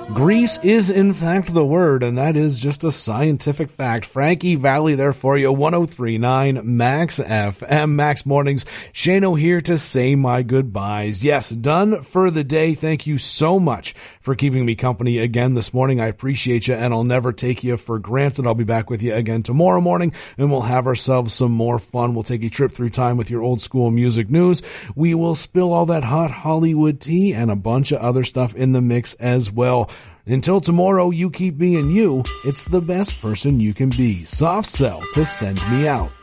Grease is in fact the word, and that is just a scientific fact. Frankie Valli there for you, 103.9 Max FM, Max Mornings. Shano here to say my goodbyes. Yes, done for the day. Thank you so much for keeping me company again this morning. I appreciate you, and I'll never take you for granted. I'll be back with you again tomorrow morning, and we'll have ourselves some more fun. We'll take a trip through time with your old school music news. We will spill all that hot Hollywood tea and a bunch of other stuff in the mix as well. Until tomorrow, you keep being you. It's the best person you can be. Soft sell to send me out.